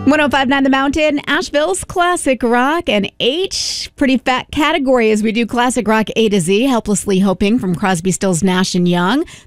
1059 The Mountain, Asheville's classic rock, and H, pretty fat category as we do classic rock A to Z, Helplessly Hoping from Crosby, Stills, Nash & Young.